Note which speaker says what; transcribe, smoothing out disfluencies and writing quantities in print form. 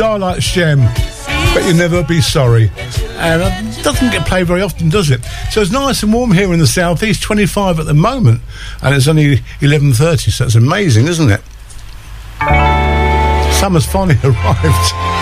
Speaker 1: Starlight Shem, but you'll never be sorry. And it doesn't get played very often, does it? So it's nice and warm here in the southeast, 25 at the moment, and it's only 11:30, so it's amazing, isn't it? Summer's finally arrived.